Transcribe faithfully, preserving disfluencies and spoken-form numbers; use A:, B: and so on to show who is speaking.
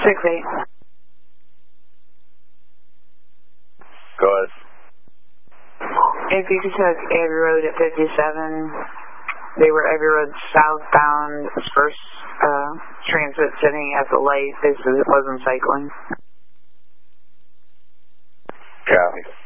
A: six eight.
B: Go ahead.
A: If you could check Abbey Road at fifty-seven, they were Abbey Road southbound, first uh, transit sitting at the light. This wasn't cycling.
B: Copy.